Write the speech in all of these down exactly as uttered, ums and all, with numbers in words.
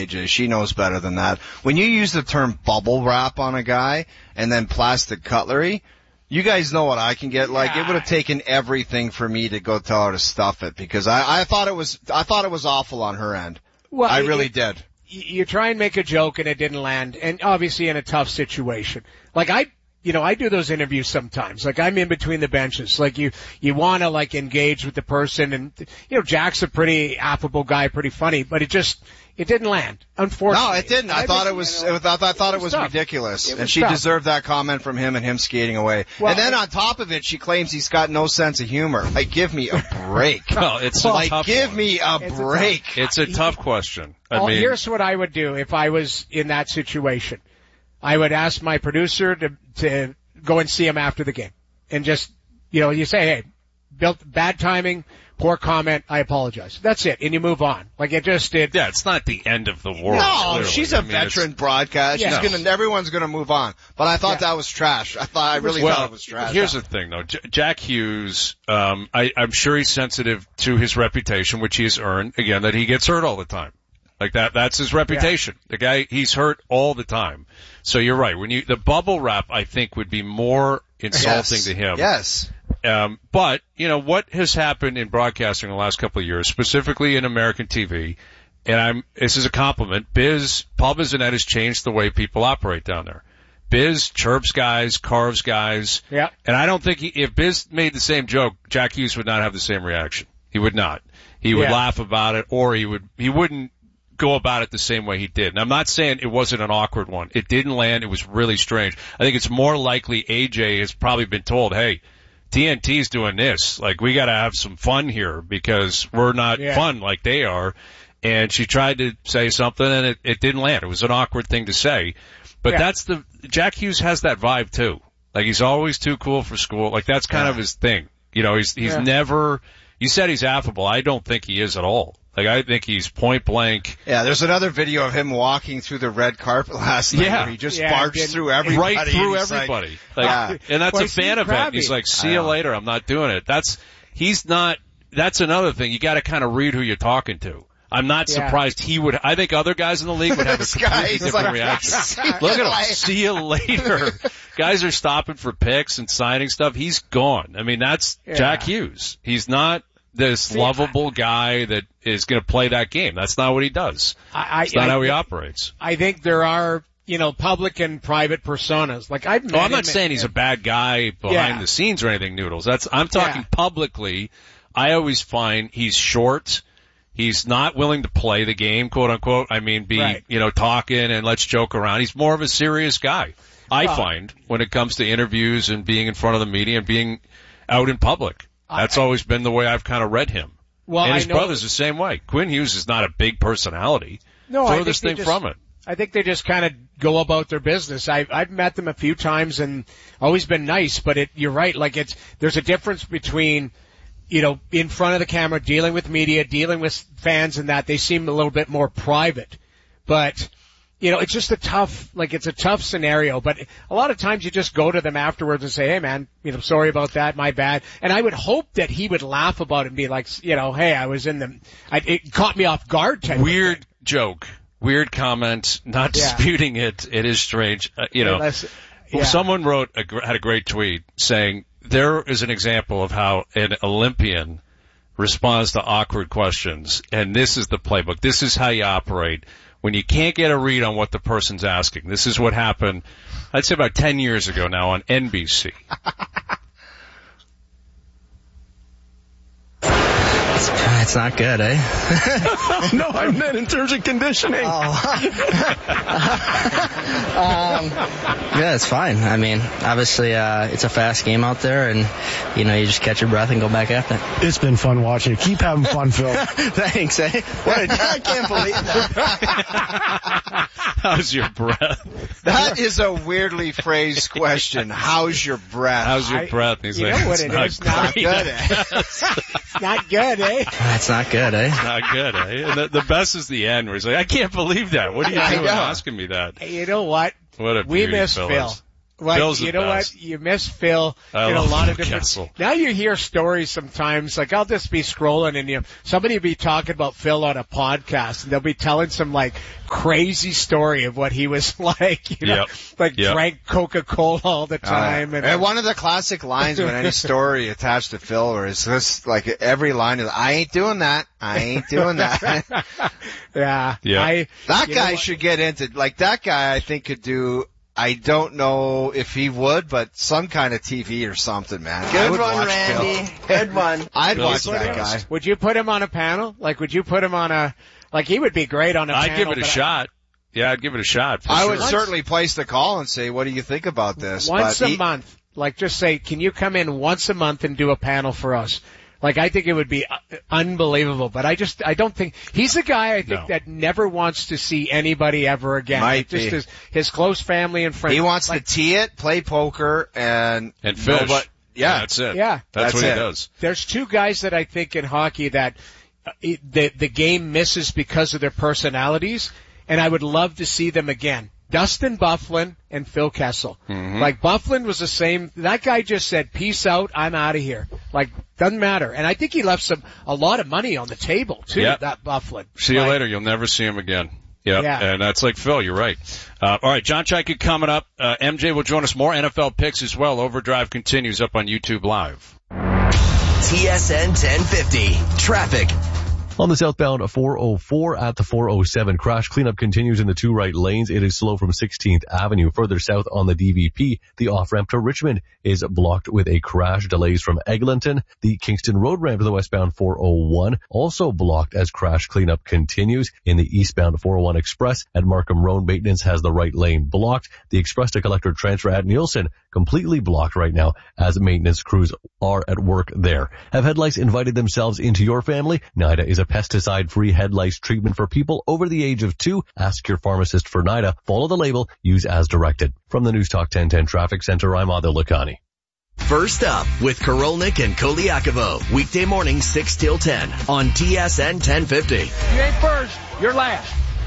A J. She knows better than that. When you use the term bubble wrap on a guy and then plastic cutlery, you guys know what I can get. Like, it would have taken everything for me to go tell her to stuff it because I, I thought it was, I thought it was awful on her end. Well, I really it, did. You try and make a joke and it didn't land, and obviously in a tough situation. Like I, you know, I do those interviews sometimes. Like I'm in between the benches. Like you, you want to like engage with the person, and you know, Jack's a pretty affable guy, pretty funny, but it just, it didn't land. Unfortunately, no, it didn't. I, I thought it was, you know, it was, I thought it was, it was ridiculous, it was and she tough. deserved that comment from him and him skating away. Well, and then on top of it, she claims he's got no sense of humor. Like, give me a break. Well, it's like, a tough give one. me a it's break. A it's a tough question. I well, mean, here's what I would do if I was in that situation. I would ask my producer to to go and see him after the game, and just, you know, you say, hey, built bad timing. Poor comment, I apologize. That's it, and you move on. Like it just did. Yeah, it's not the end of the world. No, clearly. she's a I mean, veteran broadcast. She's Yeah. gonna, everyone's gonna move on. But I thought Yeah. that was trash. I thought, I really well, thought it was trash. Here's the thing, though. J- Jack Hughes, um, I, I'm sure he's sensitive to his reputation, which he has earned. Again, that he gets hurt all the time. Like that, that's his reputation. Yeah. The guy, he's hurt all the time. So you're right. When you, the bubble wrap, I think would be more insulting yes. to him. Yes. Um, but, you know, what has happened in broadcasting in the last couple of years, specifically in American T V, and I'm, this is a compliment, Biz, Paul Bizanet has changed the way people operate down there. Biz chirps guys, carves guys. Yeah. And I don't think he, if Biz made the same joke, Jack Hughes would not have the same reaction. He would not. He would yeah. laugh about it, or he would, he wouldn't go about it the same way he did. And I'm not saying it wasn't an awkward one. It didn't land. It was really strange. I think it's more likely A J has probably been told, hey, T N T's doing this. Like, we gotta have some fun here because we're not yeah. fun like they are. And she tried to say something and it, it didn't land. It was an awkward thing to say. But yeah. that's the, Jack Hughes has that vibe too. Like, he's always too cool for school. Like, that's kind yeah. of his thing. You know, he's, he's yeah. never, you said he's affable. I don't think he is at all. Like, I think he's point blank. Yeah, there's another video of him walking through the red carpet last night Yeah. where he just Yeah, barged through everybody. Right through He's everybody. Like, Like, yeah. and that's Well, a fan he's event. He's crabby. like, see I you know. later. I'm not doing it. That's, he's not, that's another thing. You gotta kind of read who you're talking to. I'm not Yeah. surprised he would, I think other guys in the league would have a This completely guy, he's different like, reaction. "See you Look at him. later." See you later. Guys are stopping for picks and signing stuff. He's gone. I mean, that's Yeah. Jack Hughes. He's not this See, lovable guy that is going to play that game. That's not what he does. I, It's not I, how he I, operates. I think there are, you know, public and private personas. Like I've met Oh, I'm him not saying at- he's a bad guy behind Yeah. the scenes or anything, Noodles. That's, I'm talking Yeah. publicly. I always find he's short. He's not willing to play the game, quote unquote. I mean, be, Right. you know, talking and let's joke around. He's more of a serious guy, I Well, find, when it comes to interviews and being in front of the media and being out in public. That's I- always been the way I've kind of read him. Well, and I his know, brother's the same way. Quinn Hughes is not a big personality. No, I Furthest think thing they just- from it. I think they just kind of go about their business. I, I've met them a few times and always been nice, but it, you're right. Like it's, there's a difference between, you know, in front of the camera, dealing with media, dealing with fans and that. They seem a little bit more private, but, you know, it's just a tough, like it's a tough scenario, but a lot of times you just go to them afterwards and say, hey man, you know, sorry about that, my bad. And I would hope that he would laugh about it and be like, you know, hey, I was in the, I, it caught me off guard type of Weird thing. joke. Weird comment, not Yeah. disputing it. It is strange. Uh, you know, Unless- well, yeah. someone wrote, a, gr- had a great tweet saying, there is an example of how an Olympian responds to awkward questions, and this is the playbook. This is how you operate when you can't get a read on what the person's asking. This is what happened, I'd say about ten years ago now on N B C. It's not good, eh? No, I meant in terms of conditioning. Oh. um, yeah, it's fine. I mean, obviously, uh, it's a fast game out there, and, you know, you just catch your breath and go back after it. It's been fun watching. Keep having fun, Phil. Thanks, eh? What a, I can't believe that. How's your breath? That is a weirdly phrased question. How's your breath? How's your I- breath? And he's you like, know what it's it not is, not great. good, eh? It's not good, eh? It's not good, eh? Not good, eh? And the, the best is the end where he's like, I can't believe that. What are you I doing know. asking me that? Hey, you know what? What a We beauty, miss Phil Phil. is. Like, Phil's you the know best. what? You miss Phil I in a love lot of Phil different. Kessel. Now you hear stories sometimes. Like I'll just be scrolling and you know, somebody will be talking about Phil on a podcast and they'll be telling some like crazy story of what he was like. You know, Yep. like Yep. drank Coca-Cola all the time. Uh, and, and one of the classic lines when any story attached to Phil is this, like every line is, I ain't doing that. I ain't doing that. yeah, Yeah. I, That you know guy what? should get into, like that guy I think could do, I don't know if he would, but some kind of T V or something, man. I Good would one, watch Randy. Phil. Good one. I'd Phil's watch the that guy. best. Would you put him on a panel? Like, would you put him on a? Like, he would be great on a I'd panel. give it a but I- shot. Yeah, I'd give it a shot. For I sure. would certainly place the call and say, what do you think about this? Once But a he- month. Like, just say, can you come in once a month and do a panel for us? Like, I think it would be uh, unbelievable. But I just, I don't think, he's a guy I think No. that never wants to see anybody ever again. Might Like, just be. his, his close family and friends. He wants like, to tee it, play poker, and And fish. nobody- yeah, That's it. Yeah. That's, That's what it. he does. There's two guys that I think in hockey that uh, it- the the game misses because of their personalities, and I would love to see them again. Dustin Byfuglien and Phil Kessel. Mm-hmm. Like Byfuglien was the same. That guy just said, "Peace out, I'm out of here." Like doesn't matter. And I think he left some a lot of money on the table too. Yep. That Byfuglien. See you Like, later. You'll never see him again. Yep. Yeah. And that's like Phil. You're right. Uh, all right. John Chaika coming up. Uh, M J will join us more N F L picks as well. Overdrive continues up on YouTube Live. T S N ten fifty. Traffic. On the southbound four oh four at the four oh seven, crash cleanup continues in the two right lanes. It is slow from sixteenth Avenue. Further south on the D V P, the off-ramp to Richmond is blocked with a crash. Delays from Eglinton. The Kingston Road ramp to the westbound four oh one also blocked as crash cleanup continues. In the eastbound four oh one Express at Markham Road, maintenance has the right lane blocked. The Express to Collector transfer at Nielsen completely blocked right now as maintenance crews are at work there. Have head lice invited themselves into your family? NIDA is a pesticide-free head lice treatment for people over the age of two. Ask your pharmacist for NIDA. Follow the label. Use as directed. From the News Talk ten ten Traffic Center, I'm Adil Lakhani. First up with Korolnik and Koliakovo. Weekday morning six till ten on T S N ten fifty. You ain't first. You're last.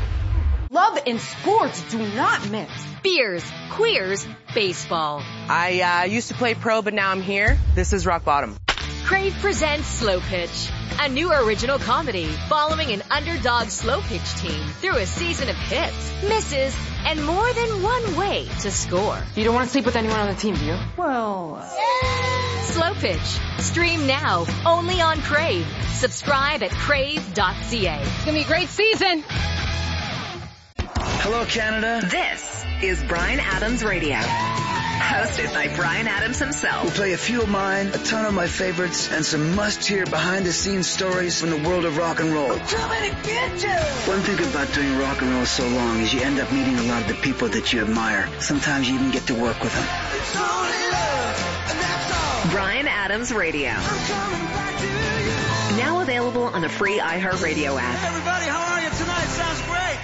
Love and sports do not mix. Beers, queers, baseball. I uh, used to play pro, but now I'm here. This is rock bottom. Crave presents Slow Pitch, a new original comedy following an underdog slow pitch team through a season of hits, misses, and more than one way to score. You don't want to sleep with anyone on the team, do you? Well, Slow Pitch. Stream now only on Crave. Subscribe at crave dot c a. it's going to be a great season. Hello, Canada. This is Bryan Adams Radio, hosted by Bryan Adams himself. We'll play a few of mine, a ton of my favorites, and some must-hear behind-the-scenes stories from the world of rock and roll. I'm coming to get you! One thing about doing rock and roll so long is you end up meeting a lot of the people that you admire. Sometimes you even get to work with them. It's only love, and that's all. Bryan Adams Radio. I'm coming back to you. Now available on the free iHeartRadio app. Everybody, how are you tonight? Sounds great.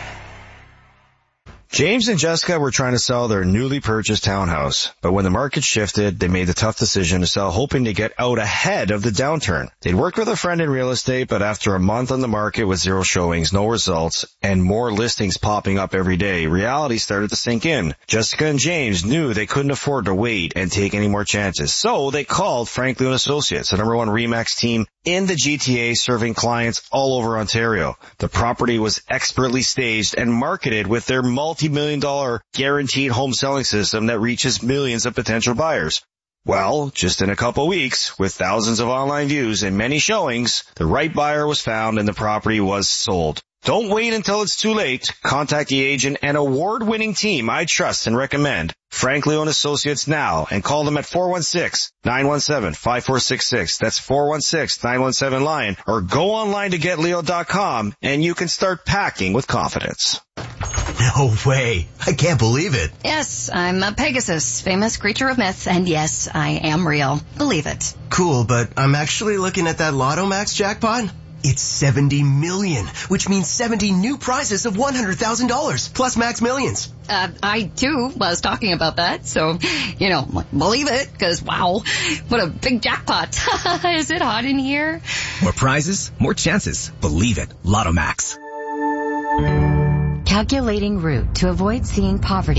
James and Jessica were trying to sell their newly purchased townhouse, but when the market shifted, they made the tough decision to sell, hoping to get out ahead of the downturn. They'd worked with a friend in real estate, but after a month on the market with zero showings, no results, and more listings popping up every day, reality started to sink in. Jessica and James knew they couldn't afford to wait and take any more chances, so they called Franklin and Associates, the number one RE/MAX team in the G T A, serving clients all over Ontario. The property was expertly staged and marketed with their multi-million dollar guaranteed home selling system that reaches millions of potential buyers. Well, just in a couple weeks, with thousands of online views and many showings, the right buyer was found and the property was sold. Don't wait until it's too late. Contact the agent and award-winning team I trust and recommend, Frank Leo and Associates, now, and call them at four one six, nine one seven, five four six six. That's four one six, nine one seven, LION, or go online to get leo dot com and you can start packing with confidence. No way. I can't believe it. Yes, I'm a Pegasus, famous creature of myth, and yes, I am real. Believe it. Cool, but I'm actually looking at that Lotto Max jackpot. It's seventy million, which means seventy new prizes of one hundred thousand dollars, plus Max Millions. Uh, I too was talking about that, so, you know, believe it, because wow, what a big jackpot. Is it hot in here? More prizes, more chances. Believe it. Lotto Max. Calculating route to avoid seeing poverty.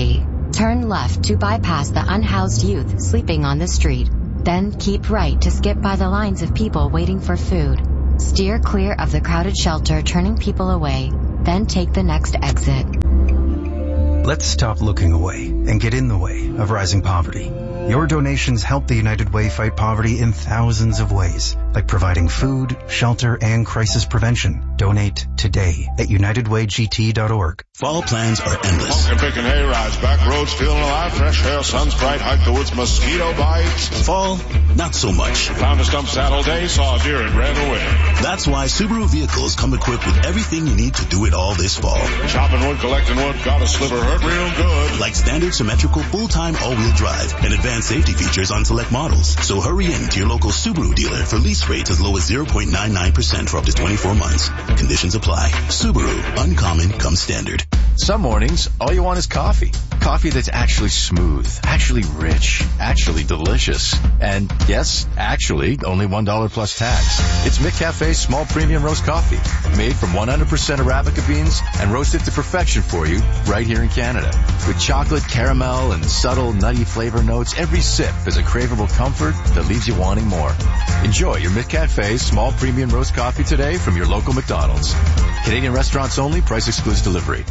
Turn left to bypass the unhoused youth sleeping on the street. Then keep right to skip by the lines of people waiting for food. Steer clear of the crowded shelter turning people away. Then take the next exit. Let's stop looking away and get in the way of rising poverty. Your donations help the United Way fight poverty in thousands of ways, like providing food, shelter, and crisis prevention. Donate today at united way g t dot org. Fall plans are endless. Pumpkin picking hay rides, back roads feeling alive, fresh hair, sun's bright, hike the woods, mosquito bites. Fall, not so much. Found a stump saddle day, saw a deer and ran away. That's why Subaru vehicles come equipped with everything you need to do it all this fall. Chopping wood, collecting wood, got a sliver, hurt real good. Like standard symmetrical full-time all-wheel drive and advanced safety features on select models. So hurry in to your local Subaru dealer for lease rates as low as zero point nine nine percent for up to twenty-four months. Conditions apply. Subaru, uncommon comes standard. Some mornings, all you want is coffee. Coffee that's actually smooth, actually rich, actually delicious. And yes, actually, only one dollar plus tax. It's McCafe's small premium roast coffee, made from one hundred percent Arabica beans and roasted to perfection for you right here in Canada. With chocolate, caramel, and subtle nutty flavor notes, every sip is a craveable comfort that leaves you wanting more. Enjoy your McCafe's small premium roast coffee today from your local McDonald's. Canadian restaurants only, price excludes delivery.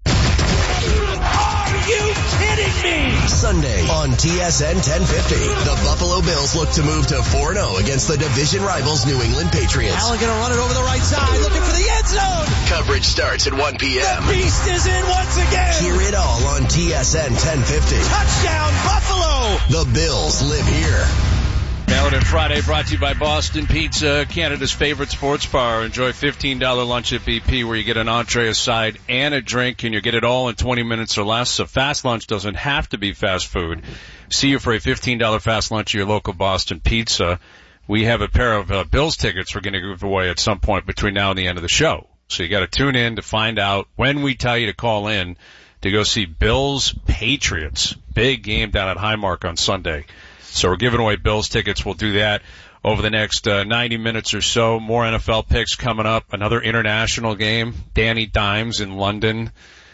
Are you kidding me? Sunday on T S N ten fifty, the Buffalo Bills look to move to four and oh against the division rivals New England Patriots. Allen gonna run it over the right side, looking for the end zone. Coverage starts at one p.m. The beast is in once again. Hear it all on T S N ten fifty. Touchdown, Buffalo! The Bills live here. Paladin Friday brought to you by Boston Pizza, Canada's favorite sports bar. Enjoy fifteen dollars lunch at B P where you get an entree, a side, and a drink, and you get it all in twenty minutes or less. So fast lunch doesn't have to be fast food. See you for a fifteen dollars fast lunch at your local Boston Pizza. We have a pair of uh, Bills tickets we're going to give away at some point between now and the end of the show. So you got to tune in to find out when we tell you to call in to go see Bills Patriots. Big game down at Highmark on Sunday. So we're giving away Bills tickets. We'll do that over the next uh, ninety minutes or so. More N F L picks coming up. Another international game. Danny Dimes in London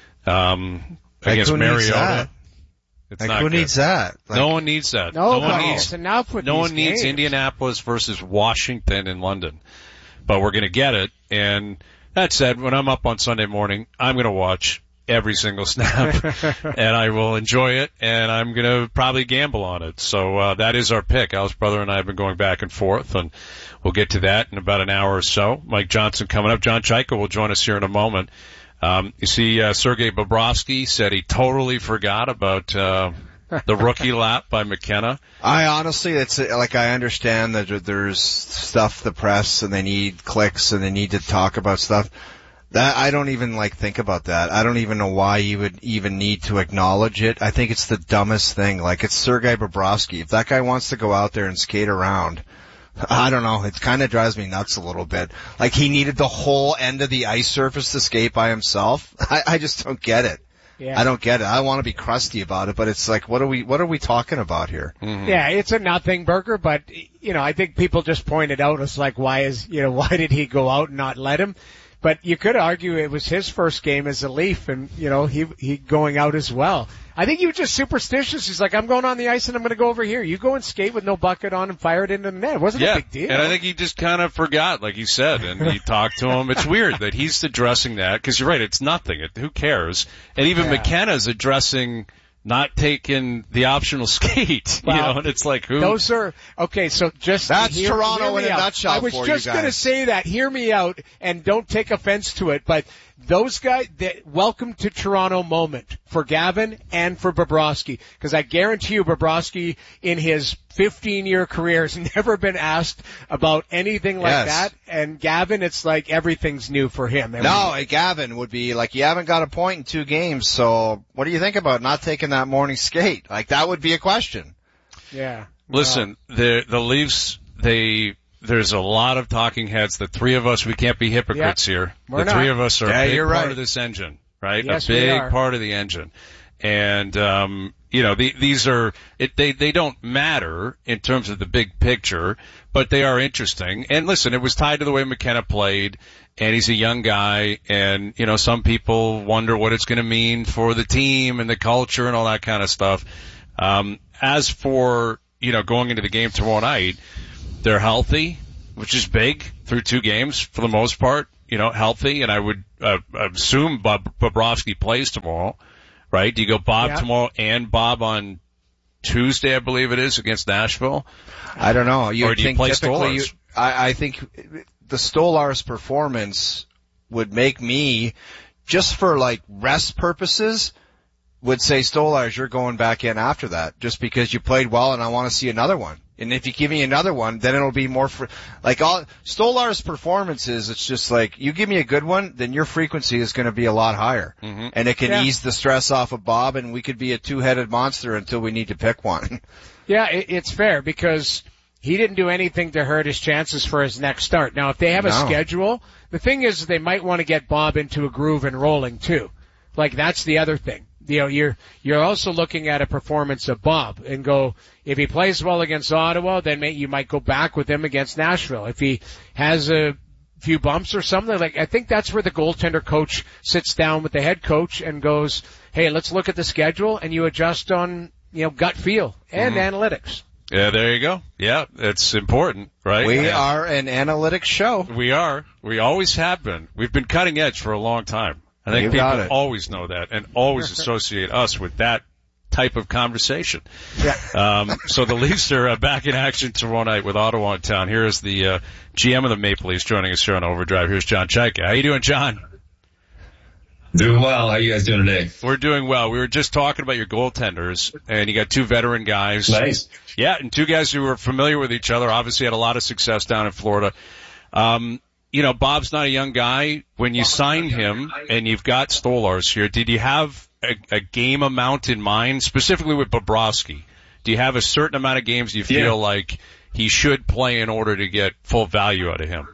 um, against like Mariota. It's like not who good. needs that? Like, no one needs that. No, no one needs. It's enough with no these one needs games. Indianapolis versus Washington in London. But we're going to get it. And that said, when I'm up on Sunday morning, I'm going to watch every single snap, and I will enjoy it, and I'm going to probably gamble on it. So uh, that is our pick. Al's brother and I have been going back and forth, and we'll get to that in about an hour or so. Mike Johnson coming up. John Chaika will join us here in a moment. Um, you see, uh, Sergei Bobrovsky said he totally forgot about uh, the rookie lap by McKenna. I honestly, it's like I understand that there's stuff, the press, and they need clicks, and they need to talk about stuff. That I don't even like think about that. I don't even know why you would even need to acknowledge it. I think it's the dumbest thing. Like, it's Sergei Bobrovsky. If that guy wants to go out there and skate around, I don't know. It kind of drives me nuts a little bit. Like, he needed the whole end of the ice surface to skate by himself. I, I just don't get it. Yeah. I don't get it. I want to be crusty about it, but it's like, what are we, what are we talking about here? Mm-hmm. Yeah, it's a nothing burger, but, you know, I think people just pointed out, it's like, why is, you know, why did he go out and not let him? But you could argue it was his first game as a Leaf, and, you know, he he going out as well. I think he was just superstitious. He's like, I'm going on the ice and I'm going to go over here. You go and skate with no bucket on and fire it into the net. It wasn't yeah, a big deal. And I think he just kind of forgot, like you said, and he talked to him. It's weird that he's addressing that, because you're right, it's nothing. It, who cares? And even Yeah. McKenna's addressing not taking the optional skate, Well, you know, and it's like, who? Those are, okay, so just That's hear, Toronto hear me in a out. nutshell I was for just you going to guys. say that. Hear me out and don't take offense to it, but those guys, that welcome to Toronto moment for Gavin and for Bobrovsky, because I guarantee you Bobrovsky in his fifteen-year career has never been asked about anything like Yes. that, and Gavin, it's like everything's new for him. Every No, a Gavin would be like, you haven't got a point in two games, so what do you think about not taking that morning skate? Like, that would be a question. Yeah. Listen, the the Leafs, they there's a lot of talking heads. The three of us, we can't be hypocrites Yep. here. We're the three not. of us are Yeah, a big you're part right. of this engine, right? Yes, a we big are. part of the engine. And um, you know, the, these are it, they they don't matter in terms of the big picture, but they are interesting. And listen, it was tied to the way McKenna played, and he's a young guy, and, you know, some people wonder what it's going to mean for the team and the culture and all that kind of stuff. Um, as for, you know, going into the game tomorrow night, they're healthy, which is big through two games for the most part, you know, healthy, and I would uh, assume Bob, Bobrovsky plays tomorrow, right? Do you go Bob yeah. tomorrow and Bob on Tuesday, I believe it is, against Nashville? I don't know. You or do you think play typically Stolarz? You, I, I think the Stolarz performance would make me, just for like rest purposes, would say, Stolarz, you're going back in after that, just because you played well and I want to see another one. And if you give me another one, then it'll be more for, like all, Stolarz performances, it's just like, you give me a good one, then your frequency is going to be a lot higher. Mm-hmm. And it can yeah. ease the stress off of Bob, and we could be a two-headed monster until we need to pick one. Yeah, it, it's fair, because he didn't do anything to hurt his chances for his next start. Now, if they have a No. schedule, the thing is they might want to get Bob into a groove and rolling too. Like, that's the other thing. You know, you're, you're also looking at a performance of Bob and go, if he plays well against Ottawa, then may, you might go back with him against Nashville. If he has a few bumps or something, like, I think that's where the goaltender coach sits down with the head coach and goes, hey, let's look at the schedule, and you adjust on, you know, gut feel and mm-hmm. analytics. Yeah, there you go. Yeah, it's important, right? We yeah. are an analytics show. We are. We always have been. We've been cutting edge for a long time. I think you people always know that and always associate us with that type of conversation. Yeah. Um, so the Leafs are uh, back in action tomorrow night with Ottawa in town. Here is the uh, G M of the Maple Leafs joining us here on Overdrive. Here's John Chaika. How you doing, John? Doing well. How you guys doing today? We're doing well. We were just talking about your goaltenders, and you got two veteran guys. Nice. Yeah, and two guys who were familiar with each other, obviously had a lot of success down in Florida. Um, you know, Bob's not a young guy. When you signed him, and you've got Stolarz here, did you have a, a game amount in mind, specifically with Bobrovsky? Do you have a certain amount of games you feel yeah. like he should play in order to get full value out of him?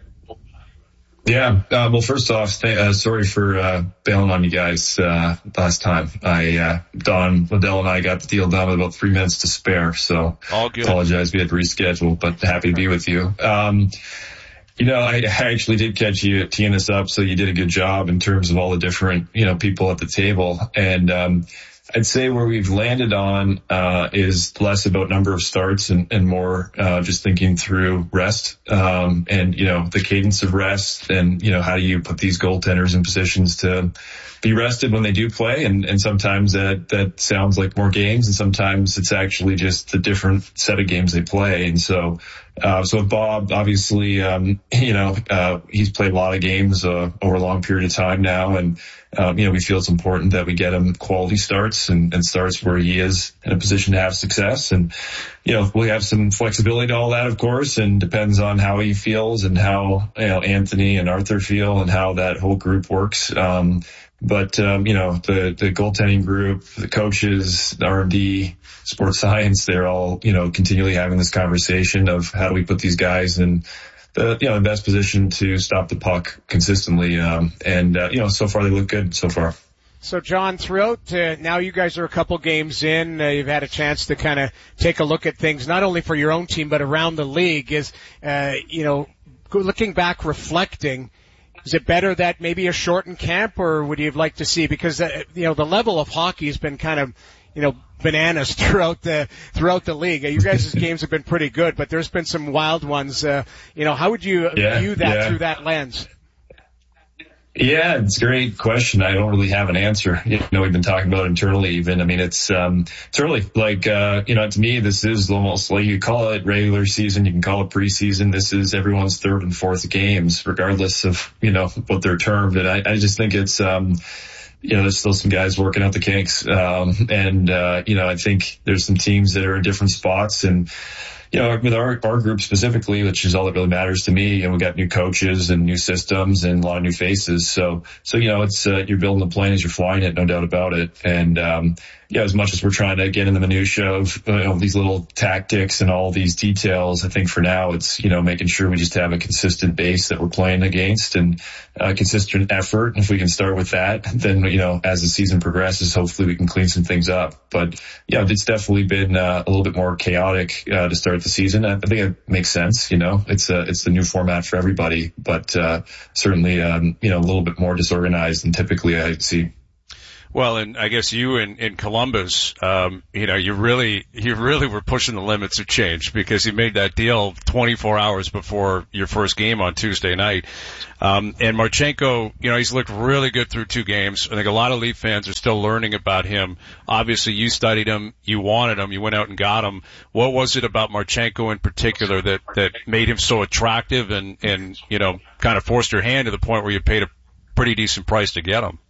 Yeah. Uh, well, first off, th- uh, sorry for uh, bailing on you guys uh, last time. I uh, Don Liddell and I got the deal done with about three minutes to spare, so all good. Apologize we had to reschedule, but happy to be with you. Um, you know, I, I actually did catch you teeing this up, so you did a good job in terms of all the different, you know, people at the table. And um, I'd say where we've landed on uh is less about number of starts and, and more uh just thinking through rest um and, you know, the cadence of rest and, you know, how do you put these goaltenders in positions to be rested when they do play. And, and sometimes that, that sounds like more games, and sometimes it's actually just a different set of games they play. And so, uh, so Bob, obviously, um, you know, uh, he's played a lot of games, uh, over a long period of time now. And, um, you know, we feel it's important that we get him quality starts and, and starts where he is in a position to have success. And, you know, we have some flexibility to all that, of course, and depends on how he feels and how, you know, Anthony and Arthur feel and how that whole group works. Um, But, um, you know, the, the goaltending group, the coaches, the R and D, sports science, they're all, you know, continually having this conversation of how do we put these guys in the, you know, the best position to stop the puck consistently. Um, and, uh, you know, so far they look good so far. So, John, throughout, uh, now you guys are a couple games in, uh, you've had a chance to kind of take a look at things, not only for your own team, but around the league. Is, uh, you know, looking back, reflecting, is it better that maybe a shortened camp, or would you have liked to see, because, uh, you know, the level of hockey has been kind of, you know, bananas throughout the, throughout the league. Uh, you guys' games have been pretty good, but there's been some wild ones. Uh, you know, how would you yeah, view that yeah. through that lens? Yeah, it's a great question. I don't really have an answer. You know, we've been talking about it internally even. I mean, it's, um, it's early. Like, uh, you know, to me, this is almost like you call it regular season, you can call it preseason. This is everyone's third and fourth games, regardless of, you know, what they're termed. And I, I just think it's, um, you know, there's still some guys working out the kinks. Um, and, uh, you know, I think there's some teams that are in different spots, and, you know, with our, our group specifically, which is all that really matters to me, and we got new coaches and new systems and a lot of new faces. So, so, you know, it's, uh, you're building the plane as you're flying it, no doubt about it. And, um, yeah, as much as we're trying to get in the minutia of, you know, these little tactics and all these details, I think for now it's, you know, making sure we just have a consistent base that we're playing against and uh, consistent effort. And if we can start with that, then, you know, as the season progresses, hopefully we can clean some things up. But, yeah, it's definitely been uh, a little bit more chaotic uh, to start the season. I think it makes sense. You know, it's a, it's the new format for everybody, but, uh, certainly, um, you know, a little bit more disorganized than typically I see. Well, and I guess you in, in Columbus, um, you know, you really, you really were pushing the limits of change because you made that deal twenty-four hours before your first game on Tuesday night. Um, and Marchenko, you know, he's looked really good through two games. I think a lot of Leaf fans are still learning about him. Obviously, you studied him, you wanted him, you went out and got him. What was it about Marchenko in particular that, that made him so attractive and, and, you know, kind of forced your hand to the point where you paid a pretty decent price to get him?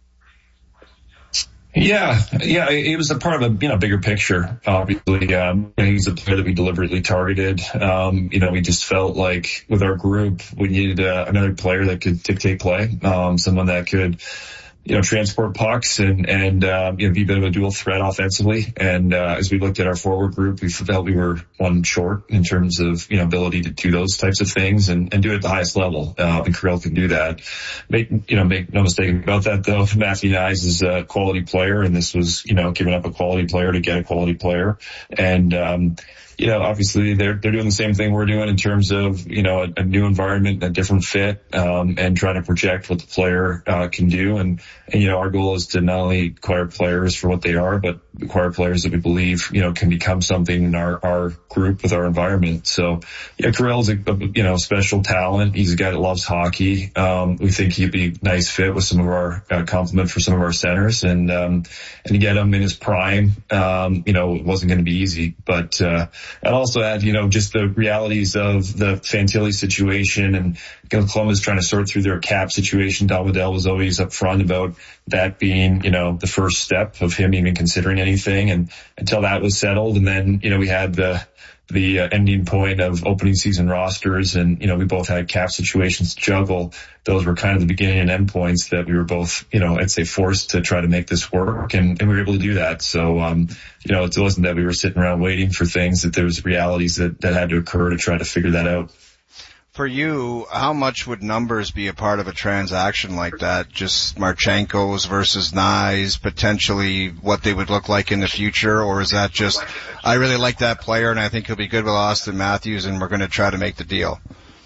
Yeah, yeah, it was a part of a, you know, bigger picture, obviously. Um, he's a player that we deliberately targeted. Um, you know, we just felt like with our group, we needed uh, another player that could dictate play, um, someone that could, you know, transport pucks and, and, uh, you know, be a bit of a dual threat offensively. And, uh, as we looked at our forward group, we felt we were one short in terms of, you know, ability to do those types of things and, and do it at the highest level. Uh, and Kirill can do that. Make, you know, make no mistake about that though. Matthew Knies is a quality player and this was, you know, giving up a quality player to get a quality player. And, um, you know, obviously they're, they're doing the same thing we're doing in terms of, you know, a, a new environment, a different fit, um, and trying to project what the player, uh, can do. And, and, you know, our goal is to not only acquire players for what they are, but acquire players that we believe, you know, can become something in our, our group with our environment. So, yeah, Kirill's a, a, you know, special talent. He's a guy that loves hockey. Um, we think he'd be a nice fit with some of our, uh, complement for some of our centers. And, um, and to get him in his prime, um, you know, it wasn't going to be easy, but, uh, and also add, you know, just the realities of the Fantilli situation and you know, Columbus trying to sort through their cap situation. Don Waddell was always upfront about that being, you know, the first step of him even considering anything. And until that was settled, and then, you know, we had the, the uh, ending point of opening season rosters and, you know, we both had cap situations to juggle. Those were kind of the beginning and end points that we were both, you know, I'd say forced to try to make this work and, and we were able to do that. So, um, you know, it wasn't that we were sitting around waiting for things, that there was realities that, that had to occur to try to figure that out. For you, how much would numbers be a part of a transaction like that? Just Marchenko's versus Knies, potentially what they would look like in the future? Or is that just, I really like that player and I think he'll be good with Austin Matthews and we're going to try to make the deal?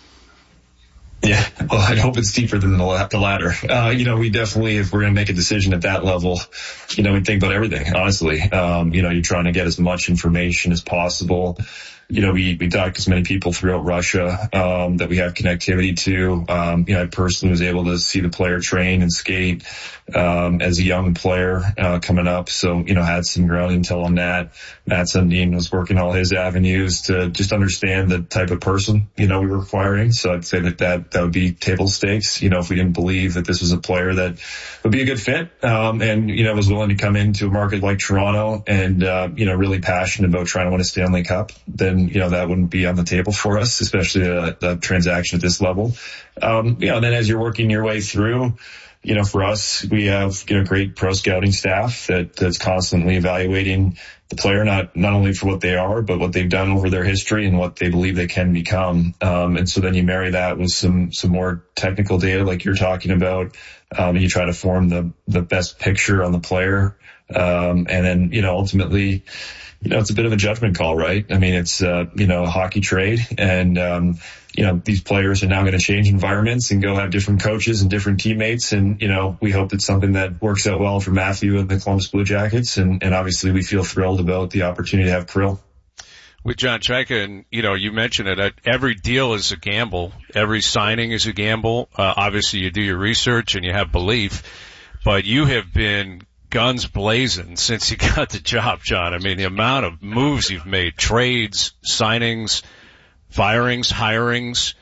Yeah, well, I hope it's deeper than the latter. Uh, you know, we definitely, if we're going to make a decision at that level, you know, we think about everything, honestly. Um, you know, you're trying to get as much information as possible. You know, we, we talked to as many people throughout Russia, um, that we have connectivity to. Um, you know, I personally was able to see the player train and skate, um, as a young player, uh, coming up. So, you know, had some ground intel on that. Matt Sundin was working all his avenues to just understand the type of person, you know, we were acquiring. So I'd say that that, that would be table stakes, you know, if we didn't believe that this was a player that would be a good fit, um, and, you know, was willing to come into a market like Toronto and, uh, you know, really passionate about trying to win a Stanley Cup, then, you know, that wouldn't be on the table for us, especially a, a transaction at this level. Um, you know, then as you're working your way through, you know, for us, we have, you know, great pro scouting staff that, that's constantly evaluating the player, not, not only for what they are, but what they've done over their history and what they believe they can become. Um, and so then you marry that with some, some more technical data like you're talking about. Um, and you try to form the, the best picture on the player. Um, and then, you know, ultimately, you know, it's a bit of a judgment call, right? I mean, it's, uh, you know, a hockey trade and, um, you know, these players are now going to change environments and go have different coaches and different teammates. And, you know, we hope it's something that works out well for Matthew and the Columbus Blue Jackets. And, and obviously we feel thrilled about the opportunity to have Kirill. With John Chayka, and, you know, you mentioned it, every deal is a gamble. Every signing is a gamble. Uh, obviously you do your research and you have belief, but you have been guns blazing since you got the job, John. I mean, the amount of moves you've made, trades, signings, firings, hirings.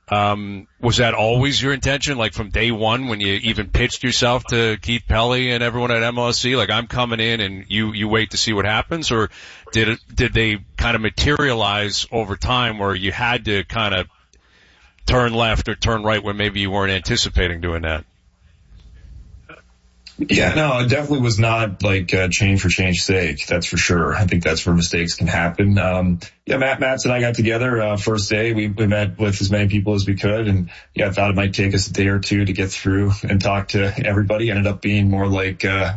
Um, was that always your intention? Like from day one when you even pitched yourself to Keith Pelly and everyone at M L S C? Like, I'm coming in and you, you wait to see what happens? Or did it, did they kind of materialize over time where you had to kind of turn left or turn right when maybe you weren't anticipating doing that? Yeah, no, it definitely was not like uh, change for change's sake. That's for sure. I think that's where mistakes can happen. Um, yeah, Matt, Matt and I got together, uh, first day. We, we met with as many people as we could. And yeah, I thought it might take us a day or two to get through and talk to everybody. Ended up being more like, uh,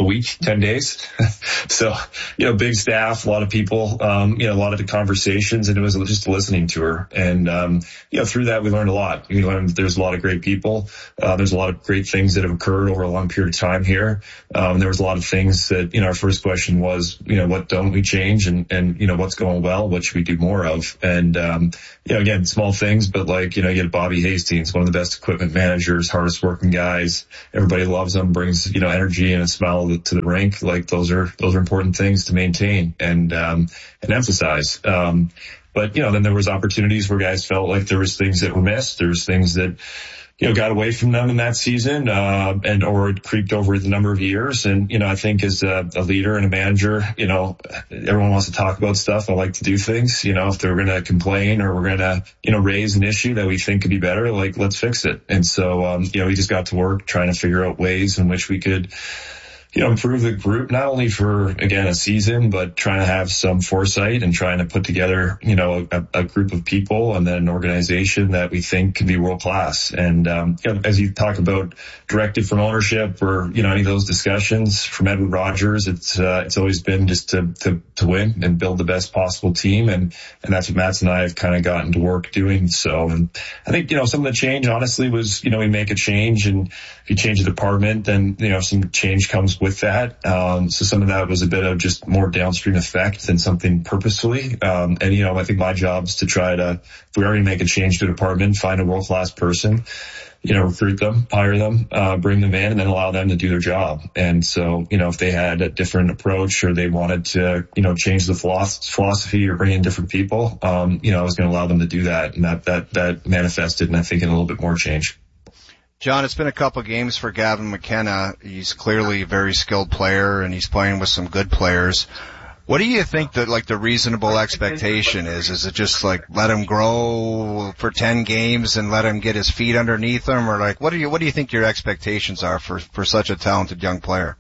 a week, ten days. So, you know, big staff, a lot of people, um, you know, a lot of the conversations, and it was just a listening tour. And, um, you know, through that, we learned a lot. We learned that there's a lot of great people. Uh, there's a lot of great things that have occurred over a long period of time here. Um, there was a lot of things that, you know, our first question was, you know, what don't we change, and, and, you know, what's going well? What should we do more of? And, um, you know, again, small things, but like, you know, you get Bobby Hastings, one of the best equipment managers, hardest working guys. Everybody loves him, brings, you know, energy and a smile to the rink. Like those are, those are important things to maintain and, um, and emphasize. Um, but, you know, then there was opportunities where guys felt like there was things that were missed. There was things that, you know, got away from them in that season, uh, and, or it creeped over the number of years. And, you know, I think as a, a leader and a manager, you know, everyone wants to talk about stuff. I like to do things, you know, if they're going to complain or we're going to, you know, raise an issue that we think could be better, like let's fix it. And so, um, you know, we just got to work trying to figure out ways in which we could, you know, improve the group, not only for, again, a season, but trying to have some foresight and trying to put together, you know, a, a group of people and then an organization that we think can be world class. And, um, you know, as you talk about directive from ownership or, you know, any of those discussions from Edward Rogers, it's, uh, it's always been just to, to, to win and build the best possible team. And, and that's what Mats and I have kind of gotten to work doing. So, and I think, you know, some of the change honestly was, you know, we make a change, and if you change the department, then, you know, some change comes with that. Um, so some of that was a bit of just more downstream effect than something purposefully. Um, and, you know, I think my job is to try to, if we already make a change to the department, find a world-class person, you know, recruit them, hire them, uh, bring them in, and then allow them to do their job. And so, you know, if they had a different approach or they wanted to, you know, change the philosophy or bring in different people, um, you know, I was going to allow them to do that. And that, that, that manifested, and I think in a little bit more change. John, it's been a couple games for Gavin McKenna. He's clearly a very skilled player, and he's playing with some good players. What do you think that, like, the reasonable expectation is? Is it just, like, let him grow for ten games and let him get his feet underneath him? Or, like, what do you, what do you think your expectations are for, for such a talented young player?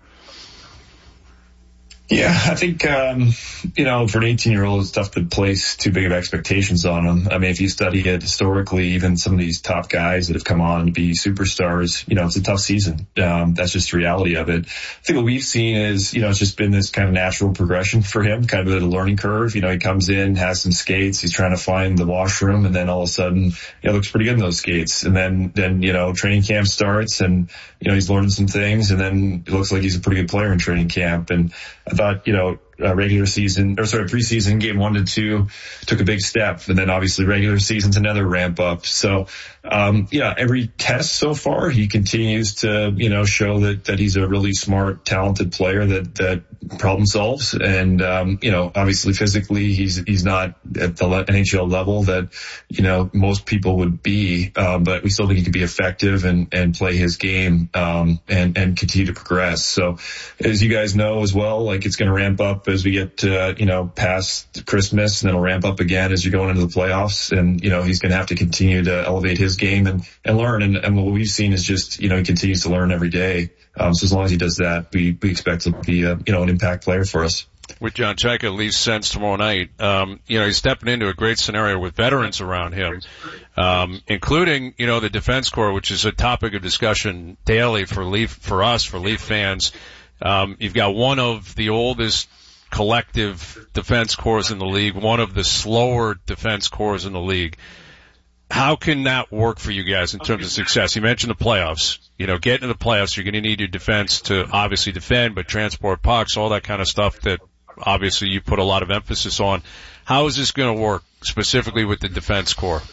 Yeah, I think, um, you know, for an eighteen-year-old, it's tough to place too big of expectations on him. I mean, if you study it historically, even some of these top guys that have come on to be superstars, you know, it's a tough season. Um, that's just the reality of it. I think what we've seen is, you know, it's just been this kind of natural progression for him, kind of a learning curve. You know, he comes in, has some skates, he's trying to find the washroom, and then all of a sudden, you know, looks pretty good in those skates. And then, then, you know, training camp starts, and, you know, he's learning some things, and then it looks like he's a pretty good player in training camp. And I thought, you know, uh, regular season, or sorry, preseason, game one to two, took a big step. And then obviously regular season's another ramp up. So, um, yeah, every test so far, he continues to, you know, show that, that he's a really smart, talented player that, that problem solves. And, um, you know, obviously physically, he's, he's not at the N H L level that, you know, most people would be. Um, but we still think he can be effective and, and play his game, um, and, and continue to progress. So as you guys know as well, like it's going to ramp up as we get, uh, you know, past Christmas, and then it'll ramp up again as you're going into the playoffs. And, you know, he's going to have to continue to elevate his game and, and learn. And, and what we've seen is just, you know, he continues to learn every day. Um, so as long as he does that, we, we expect to be, a, you know, an impact player for us. With John Chayka leaves Sens tomorrow night, um, you know, he's stepping into a great scenario with veterans around him, um, including, you know, the defense corps, which is a topic of discussion daily for Leaf, for us, for Leaf fans. Um, you've got one of the oldest collective defense corps in the league, one of the slower defense corps in the league. How can that work for you guys in terms of success? You mentioned the playoffs. You know, getting to the playoffs, you're going to need your defense to obviously defend, but transport pucks, all that kind of stuff that obviously you put a lot of emphasis on. How is this going to work specifically with the defense corps?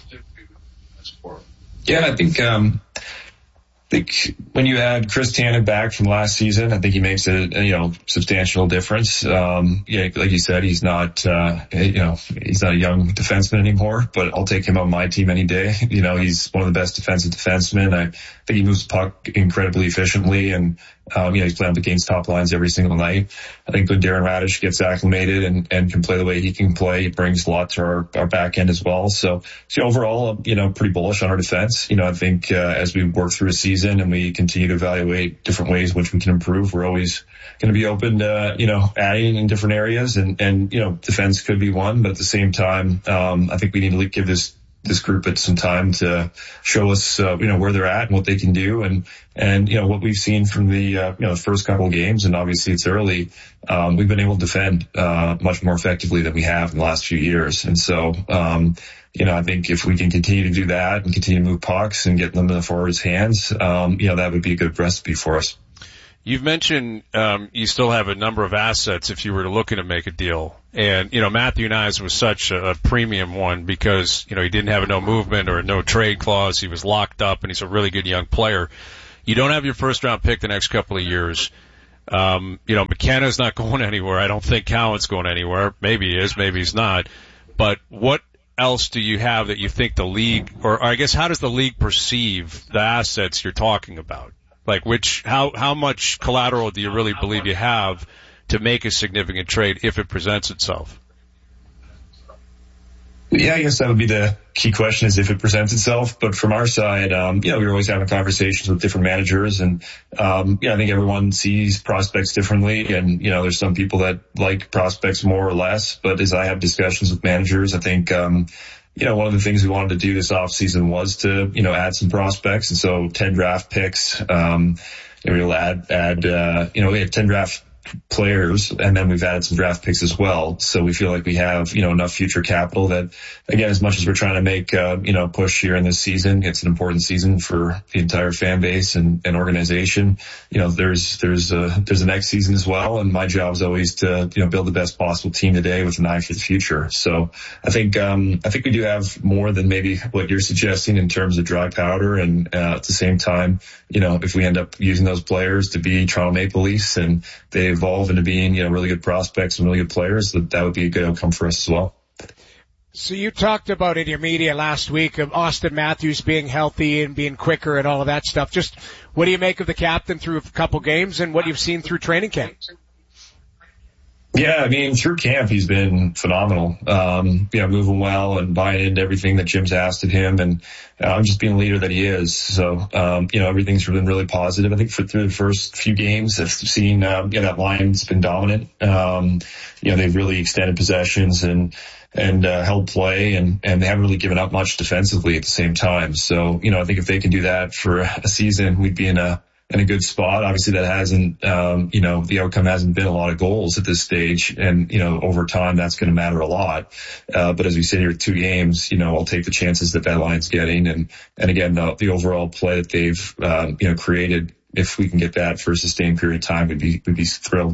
Yeah, I think, um, I think when you add Chris Tannen back from last season, I think he makes a, you know, substantial difference. Um, yeah, like you said, he's not, uh, you know, he's not a young defenseman anymore, but I'll take him on my team any day. You know, he's one of the best defensive defensemen. I think he moves the puck incredibly efficiently, and, um, you know, he's playing up against top lines every single night. I think when Darren Radish gets acclimated and, and can play the way he can play, he brings a lot to our, our back end as well. So, so overall, you know, pretty bullish on our defense. You know, I think, uh, as we work through a season and we continue to evaluate different ways in which we can improve, we're always going to be open to, you know, adding in different areas, and, and, you know, defense could be one, but at the same time, um, I think we need to give this this group at some time to show us, uh, you know, where they're at and what they can do. And, and, you know, what we've seen from the, uh, you know, the first couple of games, and obviously it's early, um, we've been able to defend, uh, much more effectively than we have in the last few years. And so, um, you know, I think if we can continue to do that and continue to move pucks and get them in the forwards' hands, um, you know, that would be a good recipe for us. You've mentioned um, you still have a number of assets if you were to looking to make a deal. And, you know, Matthew Knies was such a, a premium one because, you know, he didn't have a no movement or a no trade clause. He was locked up, and he's a really good young player. You don't have your first-round pick the next couple of years. Um, you know, McKenna's not going anywhere. I don't think Cowan's going anywhere. Maybe he is, maybe he's not. But what else do you have that you think the league, or, or I guess how does the league perceive the assets you're talking about? Like which, how, how much collateral do you really believe you have to make a significant trade if it presents itself? Yeah, I guess that would be the key question, is if it presents itself. But from our side, um, you know, we're always having conversations with different managers, and, um, yeah, I think everyone sees prospects differently. And, you know, there's some people that like prospects more or less. But as I have discussions with managers, I think, um, you know, one of the things we wanted to do this offseason was to, you know, add some prospects. And so ten draft picks, um, and we'll add, add, uh, you know, we had ten draft players, and then we've added some draft picks as well. So we feel like we have, you know, enough future capital that, again, as much as we're trying to make, uh, you know, push here in this season, it's an important season for the entire fan base and, and organization. You know, there's, there's a, there's a next season as well. And my job is always to, you know, build the best possible team today with an eye for the future. So I think, um, I think we do have more than maybe what you're suggesting in terms of dry powder. And, uh, at the same time, you know, if we end up using those players to be Toronto Maple Leafs and they evolve into being, you know, really good prospects and really good players, that that would be a good outcome for us as well. So you talked about in your media last week of Austin Matthews being healthy and being quicker and all of that stuff. Just what do you make of the captain through a couple games and what you've seen through training camp? Yeah, I mean, through camp, he's been phenomenal. Um, you know, moving well and buying into everything that Jim's asked of him, and uh, just being the leader that he is. So, um, you know, everything's been really positive. I think for through the first few games, I've seen, um, you know, that line's been dominant. Um, you know, they've really extended possessions and, and, uh, held play, and, and they haven't really given up much defensively at the same time. So, you know, I think if they can do that for a season, we'd be in a, in a good spot. Obviously that hasn't, um, you know, the outcome hasn't been a lot of goals at this stage. And, you know, over time, that's going to matter a lot. Uh, but as we sit here with two games, you know, I'll take the chances that that line's getting. And, and again, the, the overall play that they've, um, you know, created, if we can get that for a sustained period of time, we'd be, we'd be thrilled.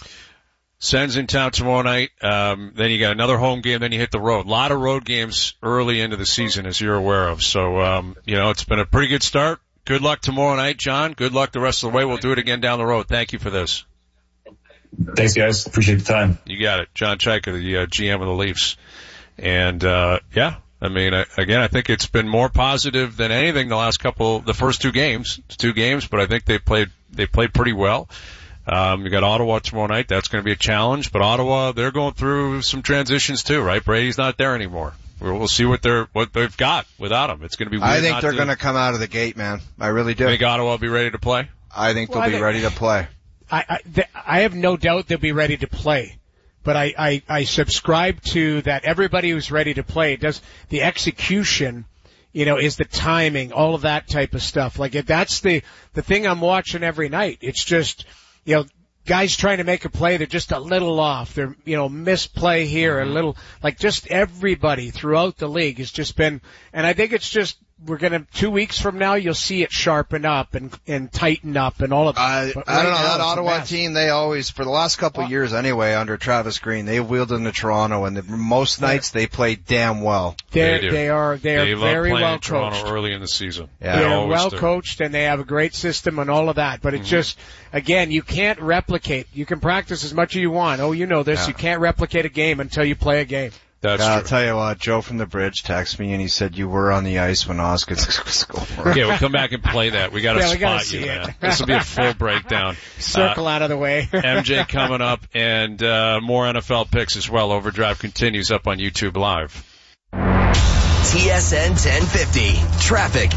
Sens in town tomorrow night. Um, then you got another home game. Then you hit the road. A lot of road games early into the season, as you're aware of. So, um, you know, it's been a pretty good start. Good luck tomorrow night, John. Good luck the rest of the way. We'll do it again down the road. Thank you for this. Thanks, guys. Appreciate the time. You got it. John Chayka, the uh, G M of the Leafs. And, uh, yeah, I mean, I, again, I think it's been more positive than anything the last couple, the first two games. It's two games, but I think they played, they played pretty well. Um, you got Ottawa tomorrow night. That's going to be a challenge, but Ottawa, they're going through some transitions too, right? Brady's not there anymore. We'll see what they're what they've got without him. It's going to be weird. I think not they're to, going to come out of the gate, man. I really do. You think Ottawa will be ready to play? I think they'll well, be I think, ready to play. I I, th- I have no doubt they'll be ready to play, but I, I I subscribe to that. Everybody who's ready to play does the execution. You know, is the timing, all of that type of stuff. Like that's the the thing I'm watching every night. It's just, you know, guys trying to make a play, they're just a little off. They're, you know, misplay here, a little, like just everybody throughout the league has just been, and I think it's just, we're gonna, two weeks from now, you'll see it sharpen up and, and tighten up and all of that. I, right I don't know, now, that Ottawa team, they always, for the last couple of years anyway, under Travis Green, they wheeled into Toronto, and the, most nights they play damn well. They're, they, they are, they are they very love well in Toronto coached. early in the season. Yeah. They're They well do. coached, and they have a great system and all of that. But it's mm-hmm. just, again, you can't replicate. You can practice as much as you want. Oh, you know this. Yeah. You can't replicate a game until you play a game. That's yeah, I'll true. tell you what, Joe from the Bridge texted me and he said you were on the ice when Oscar scored. Okay, we'll come back and play that. We got to yeah, spot you, man. This will be a full breakdown. Circle uh, out of the way. M J coming up, and uh, more N F L picks as well. Overdrive continues up on YouTube Live. T S N ten fifty. Traffic.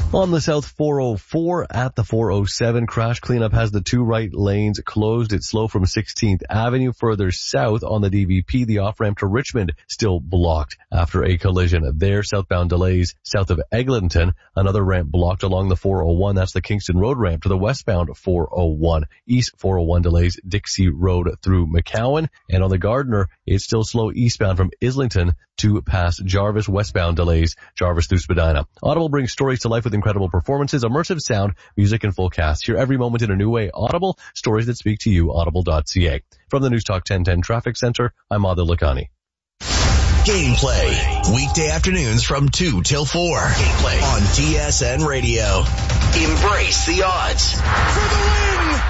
On the South four oh four at the four oh seven, crash cleanup has the two right lanes closed. It's slow from sixteenth Avenue. Further south on the D V P, the off-ramp to Richmond still blocked after a collision there. Southbound delays south of Eglinton. Another ramp blocked along the four oh one. That's the Kingston Road ramp to the westbound four oh one. East four oh one delays Dixie Road through McCowan. And on the Gardiner, it's still slow eastbound from Islington to past Jarvis. Westbound delays Jarvis through Spadina. Audible brings stories to life with incredible performances, immersive sound, music, and full cast. Hear every moment in a new way. Audible, stories that speak to you. Audible dot c a. From the News Talk ten ten Traffic Center, I'm Adil Lakhani. Gameplay, weekday afternoons from two till four. Gameplay on T S N Radio. Embrace the odds. For the win!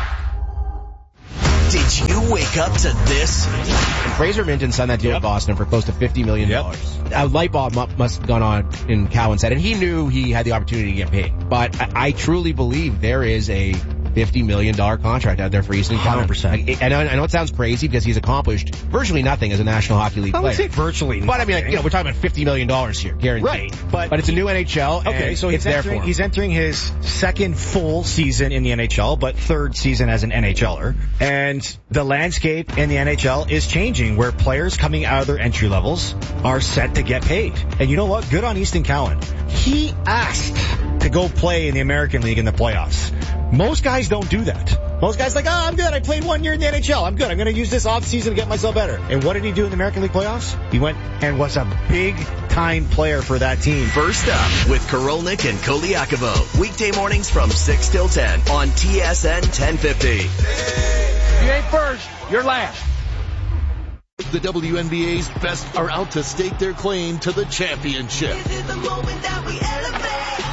Did you wake up to this? Fraser Minton signed that deal yep. with Boston for close to fifty million dollars. Yep. A light bulb must have gone on in Cowan's head, and he knew he had the opportunity to get paid. But I, I truly believe there is a fifty million dollars contract out there for Easton Cowan. one hundred percent. I know, I know it sounds crazy because he's accomplished virtually nothing as a National Hockey League I player. would say virtually But I mean, like, you know, we're talking about fifty million dollars here, guaranteed. Right. But, but it's a new N H L, okay, so it's he's there for entering, him. He's entering his second full season in the N H L, but third season as an NHLer. And the landscape in the N H L is changing, where players coming out of their entry levels are set to get paid. And you know what? Good on Easton Cowan. He asked to go play in the American League in the playoffs. Most guys don't do that. Most guys are like, oh, I'm good. I played one year in the N H L. I'm good. I'm going to use this off season to get myself better. And what did he do in the American League playoffs? He went and was a big-time player for that team. First up with Korolnik and Koliakovo. Weekday mornings from six till ten on T S N ten fifty. You ain't first. You're last. The W N B A's best are out to stake their claim to the championship. This is the moment that we elevate.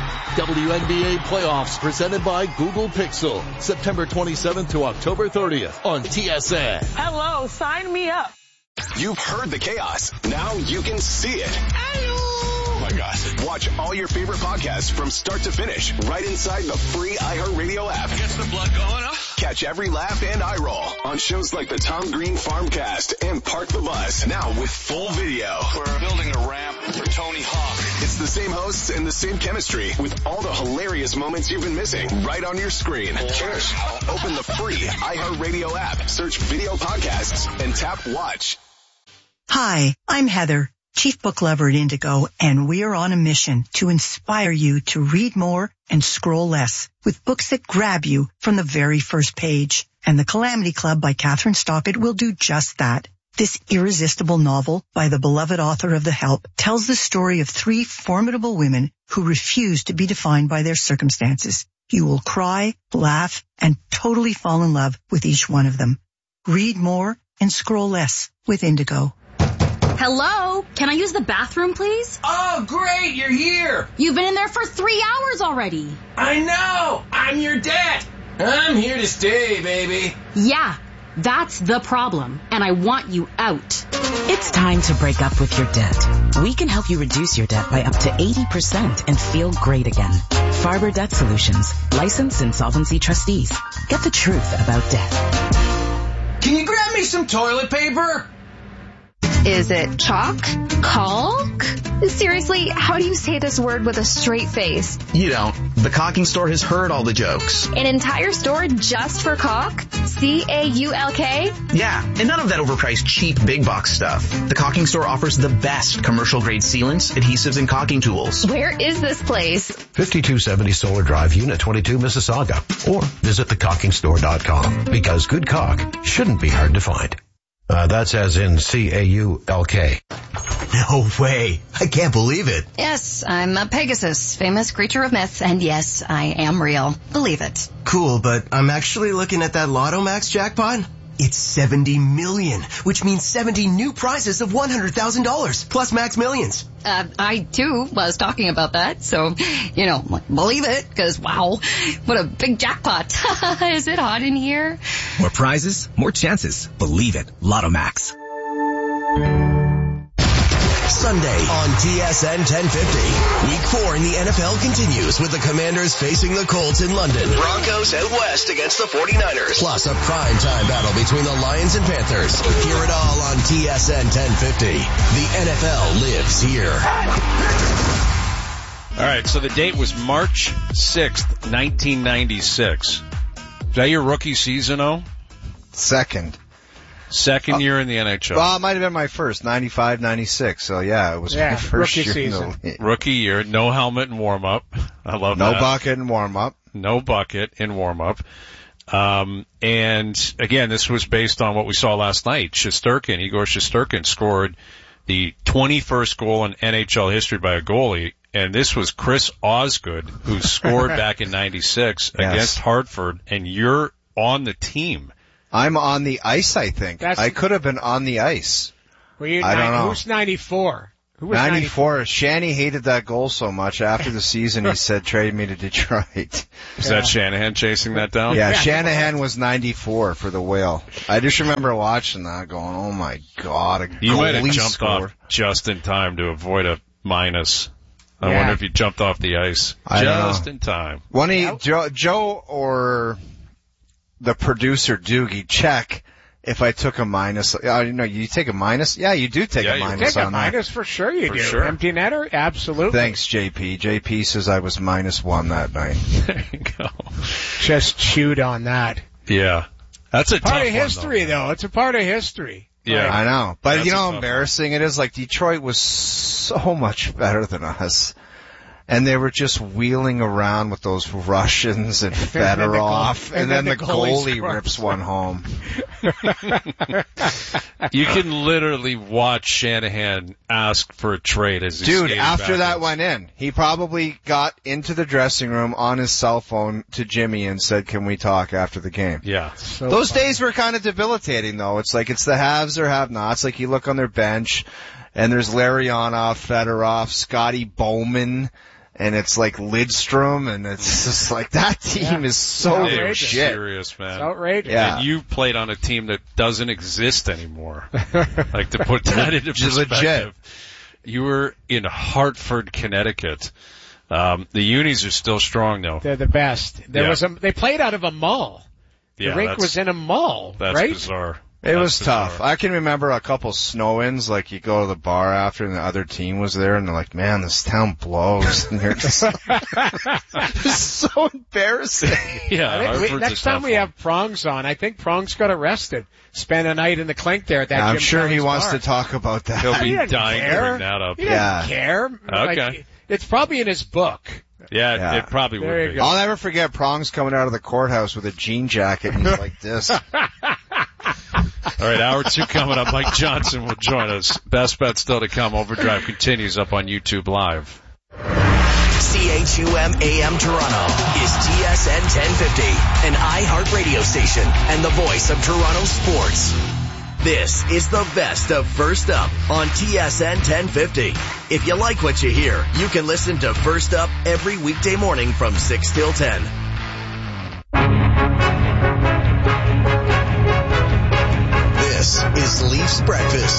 W N B A playoffs presented by Google Pixel. September twenty-seventh to October thirtieth on T S N. Hello, sign me up. You've heard the chaos. Now you can see it. Oh my gosh. Watch all your favorite podcasts from start to finish right inside the free iHeartRadio app. Gets the blood going, huh? Catch every laugh and eye roll on shows like the Tom Green Farmcast and Park the Bus. Now with full video. We're building a ramp for Tony Hawk. It's the same hosts and the same chemistry with all the hilarious moments you've been missing right on your screen. Cheers. Open the free iHeartRadio app, search video podcasts, and tap watch. Hi, I'm Heather, Chief Book Lover at Indigo, and we're on a mission to inspire you to read more and scroll less with books that grab you from the very first page. And The Calamity Club by Catherine Stockett will do just that. This irresistible novel by the beloved author of The Help tells the story of three formidable women who refuse to be defined by their circumstances. You will cry, laugh, and totally fall in love with each one of them. Read more and scroll less with Indigo. Hello? Can I use the bathroom, please? Oh, great, you're here. You've been in there for three hours already. I know. I'm your dad. I'm here to stay, baby. Yeah, that's the problem, and I want you out. It's time to break up with your debt. We can help you reduce your debt by up to eighty percent and feel great again. Farber Debt Solutions, licensed insolvency trustees. Get the truth about debt. Can you grab me some toilet paper? Is it chalk? Caulk? Seriously, how do you say this word with a straight face? You don't. The Caulking Store has heard all the jokes. An entire store just for caulk? C A U L K? Yeah, and none of that overpriced cheap big box stuff. The Caulking Store offers the best commercial grade sealants, adhesives, and caulking tools. Where is this place? fifty-two seventy Solar Drive, Unit twenty-two, Mississauga. Or visit the caulking store dot com, because good caulk shouldn't be hard to find. Uh, that's as in C A U L K. No way. I can't believe it. Yes, I'm a Pegasus, famous creature of myth, and yes, I am real. Believe it. Cool, but I'm actually looking at that Lotto Max jackpot. It's seventy million, which means seventy new prizes of one hundred thousand dollars, plus Max Millions. Uh, I, too, was talking about that, so, you know, believe it, because, wow, what a big jackpot. Is it hot in here? More prizes, more chances. Believe it. Lotto Max. Sunday on T S N ten fifty. Week four in the N F L continues with the Commanders facing the Colts in London. Broncos out west against the forty-niners. Plus a primetime battle between the Lions and Panthers. Hear it all on T S N ten fifty. The N F L lives here. All right, so the date was March sixth, nineteen ninety-six. Is that your rookie season, oh? Second. Second year in the N H L. Well, it might have been my first, ninety-five ninety-six. So yeah, it was Yeah, my first rookie year season. in the league. Rookie year, no helmet in warm-up. I love No that. bucket and warm up. No bucket in warm-up. Um, and again, this was based on what we saw last night. Shesterkin, Igor Shesterkin scored the twenty-first goal in N H L history by a goalie. And this was Chris Osgood, who scored back in ninety-six Yes. against Hartford, and you're on the team. I'm on the ice, I think. That's- I could have been on the ice. Were you I don't nine- know. Who's ninety-four? Who was ninety-four. Shanny hated that goal so much. After the season, he said, trade me to Detroit. Is that Shanahan chasing that down? Yeah, Shanahan was ninety-four for the Whale. I just remember watching that going, oh my God, a You might have goalie jumped scored. off just in time to avoid a minus. I Yeah. wonder if you jumped off the ice I don't just know. in time. When he, Joe, Joe or the producer Doogie check if I took a minus. Uh, you know, you take a minus? Yeah, you do take Yeah, a you minus Take a on that. minus for sure you For do. sure. Empty netter? Absolutely. Thanks, J P. J P says I was minus one that night. There you go. Just chewed on that. Yeah. That's a Part tough of one, history, though. It's a part of history. Yeah. I know. But That's you know a how tough embarrassing it is? Like, Detroit was so much better than us. And they were just wheeling around with those Russians and Fedorov, and, and then, then the the goalie goalie scores. rips one home. You can literally watch Shanahan ask for a trade as he Dude, skated after that backwards. went in, he probably got into the dressing room on his cell phone to Jimmy and said, can we talk after the game? Yeah. So Those fun. days were kind of debilitating, though. It's like it's the haves or have-nots. Like, you look on their bench, and there's Larionov, Fedorov, Scotty Bowman, and it's like Lidstrom, and it's just like, that team Yeah. is so They were shit. serious, man. It's outrageous. Yeah. And you played on a team that doesn't exist anymore. Like, to put that into Just perspective. legit. You were in Hartford, Connecticut. Um, the unis are still strong, though. They're the best. There Yeah. was a, they played out of a mall. The Yeah, rink that's- was in a mall, That's right? bizarre. It That's was bizarre. tough. I can remember a couple snow-ins, like you go to the bar after and the other team was there and they're like, man, this town blows. And you're just, it's so embarrassing. Yeah, I think we, Hartford's next a time tough we one. have Prongs on, I think Prongs got arrested. Spent a night in the clink there at that I'm Jim sure he Kelly's wants bar. to talk about that. He'll He be didn't dying to care. bring that up. He didn't Yeah. care. Like, Okay. it's probably in his book. Yeah, Yeah. it probably There would you be. go. I'll never forget Prongs coming out of the courthouse with a jean jacket and he's like this. All right, hour two coming up. Mike Johnson will join us. Best bet still to come. Overdrive continues up on YouTube Live. C H U M A M Toronto is T S N ten fifty, an iHeartRadio station and the voice of Toronto sports. This is the best of First Up on T S N ten fifty. If you like what you hear, you can listen to First Up every weekday morning from six till ten. This is Leafs Breakfast.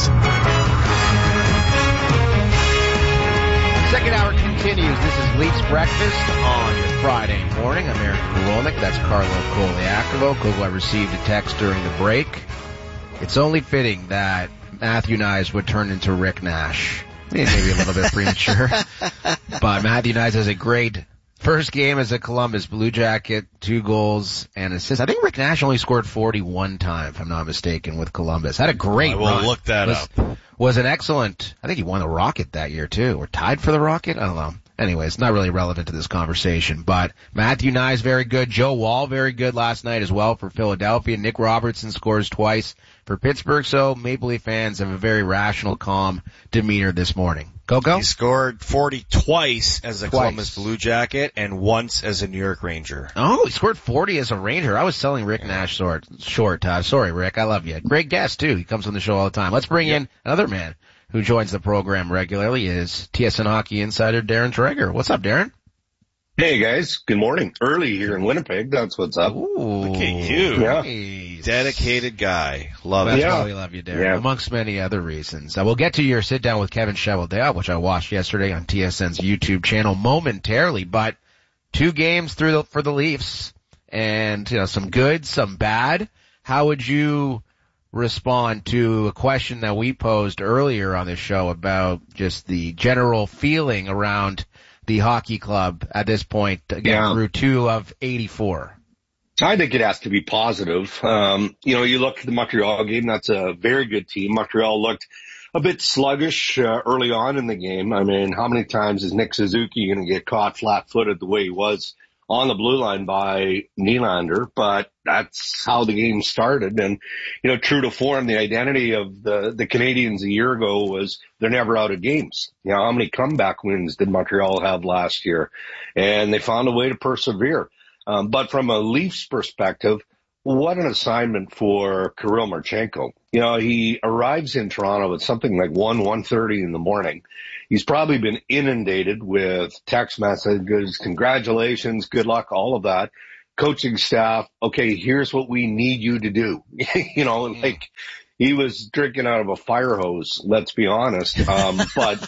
Second hour continues. This is Leafs Breakfast on your Friday morning. I'm Eric Korolnik. That's Carlo Koliakovo. Kogo, I received a text during the break. It's only fitting that Matthew Nyes would turn into Rick Nash. Maybe a little bit premature. But Matthew Nyes has a great first game as a Columbus Blue Jacket, two goals and assists. I think Rick Nash only scored forty-one time, if I'm not mistaken, with Columbus. Had a great I will run. look that was, up. Was an excellent, I think he won the Rocket that year too, or tied for the Rocket. I don't know. Anyway, it's not really relevant to this conversation, but Matthew Nyes very good. Joe Wall very good last night as well for Philadelphia. Nick Robertson scores twice for Pittsburgh, so Maple Leaf fans have a very rational, calm demeanor this morning. Coco? He scored forty twice as a Twice. Columbus Blue Jacket and once as a New York Ranger. Oh, he scored forty as a Ranger. I was selling Rick Nash short. short uh, sorry, Rick. I love you. Great guest, too. He comes on the show all the time. Let's bring in another man who joins the program regularly is T S N Hockey insider Darren Traeger. What's up, Darren? Hey, guys. Good morning. Early here in Winnipeg. That's what's up. Ooh, Look at you. Yeah. nice. Dedicated guy. Love That's it. Yeah. why we love you, Darren, Yeah. amongst many other reasons. Uh, we'll get to your sit down with Kevin Cheveldayoff, which I watched yesterday on T S N's YouTube channel momentarily, but two games through the, for the Leafs and, you know, some good, some bad. How would you respond to a question that we posed earlier on this show about just the general feeling around the hockey club at this point, again, Yeah. through two of eighty-four? I think it has to be positive. Um, you know, you look at the Montreal game, that's a very good team. Montreal looked a bit sluggish uh, early on in the game. I mean, how many times is Nick Suzuki going to get caught flat-footed the way he was on the blue line by Nylander? But that's how the game started. And, you know, true to form, the identity of the, the Canadians a year ago was they're never out of games. You know, how many comeback wins did Montreal have last year? And they found a way to persevere. Um, but from a Leafs perspective, what an assignment for Kirill Marchenko. You know, he arrives in Toronto at something like one, one thirty in the morning. He's probably been inundated with text messages, congratulations, good luck, all of that. Coaching staff, okay, here's what we need you to do. You know, like he was drinking out of a fire hose, let's be honest. Um, but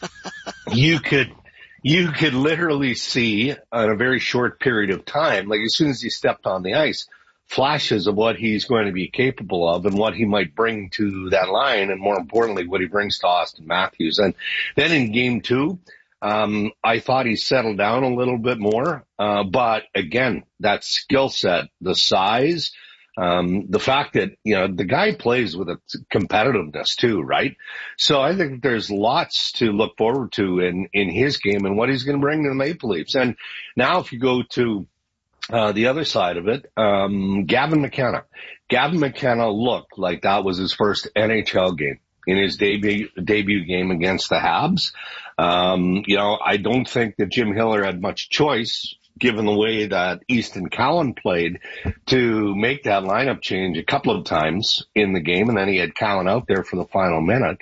you could, you could literally see in a very short period of time, like as soon as he stepped on the ice, flashes of what he's going to be capable of and what he might bring to that line, and more importantly, what he brings to Austin Matthews. And then in game two, um, I thought he settled down a little bit more. Uh, but again, that skill set, the size, um, the fact that, you know, the guy plays with a competitiveness too, right? So I think there's lots to look forward to in, in his game and what he's going to bring to the Maple Leafs. And now if you go to Uh, the other side of it, um, Gavin McKenna. Gavin McKenna looked like that was his first N H L game in his debut, debut game against the Habs. Um, you know, I don't think that Jim Hiller had much choice, given the way that Easton Cowan played, to make that lineup change a couple of times in the game, and then he had Cowan out there for the final minute.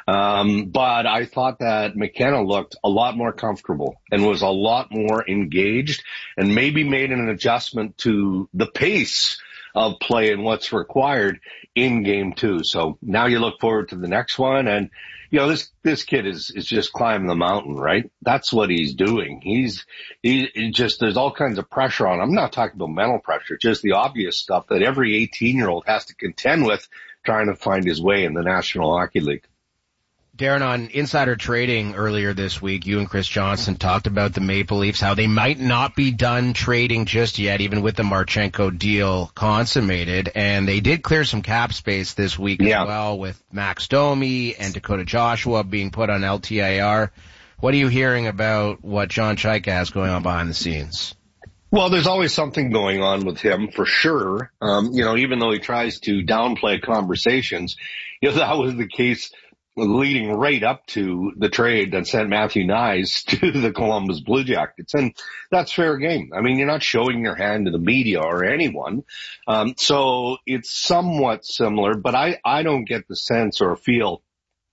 Um, but I thought that McKenna looked a lot more comfortable and was a lot more engaged and maybe made an adjustment to the pace of play and what's required in game two. So now you look forward to the next one, and you know, this, this kid is, is just climbing the mountain, right? That's what he's doing. He's, he, he just, there's all kinds of pressure on him. I'm not talking about mental pressure, just the obvious stuff that every eighteen year old has to contend with trying to find his way in the National Hockey League. Darren, on Insider Trading earlier this week, you and Chris Johnson talked about the Maple Leafs, how they might not be done trading just yet, even with the Marchenko deal consummated. And they did clear some cap space this week yeah. as well, with Max Domi and Dakota Joshua being put on L T I R. What are you hearing about what John Chaika has going on behind the scenes? Well, there's always something going on with him, for sure. Um, you know, even though he tries to downplay conversations, you know, that was the case leading right up to the trade that sent Matthew Knies to the Columbus Blue Jackets. And that's fair game. I mean, you're not showing your hand to the media or anyone. Um, so it's somewhat similar, but I, I don't get the sense or feel